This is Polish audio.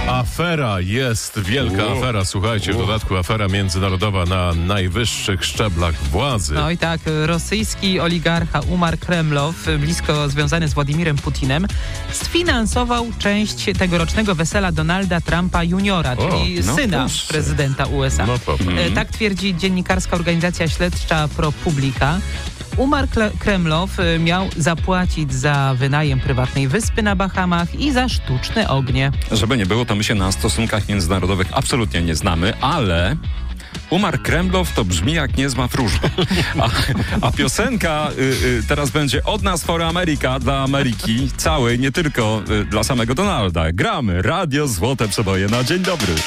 Afera jest, wielka afera, słuchajcie, w dodatku afera międzynarodowa na najwyższych szczeblach władzy. No i tak, rosyjski oligarcha Umar Kremlow, blisko związany z Władimirem Putinem, sfinansował część tegorocznego wesela Donalda Trumpa juniora, czyli syna prezydenta USA. Tak twierdzi dziennikarska organizacja śledcza ProPublica. Umar Kremlow miał zapłacić za wynajem prywatnej wyspy na Bahamach i za sztuczne ognie. Żeby nie było, to my się na stosunkach międzynarodowych absolutnie nie znamy, ale Umar Kremlow to brzmi jak niezła wróżba. A piosenka teraz będzie od nas for America, dla Ameryki całej, nie tylko dla samego Donalda. Gramy Radio Złote Przeboje na dzień dobry.